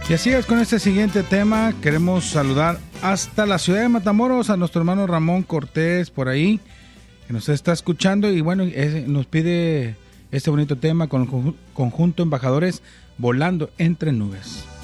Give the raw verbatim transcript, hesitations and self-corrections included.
Y así es, con este siguiente tema queremos saludar hasta la ciudad de Matamoros a nuestro hermano Ramón Cortés por ahí, que nos está escuchando y bueno, es, nos pide este bonito tema con el conjunto Embajadores, Volando entre Nubes.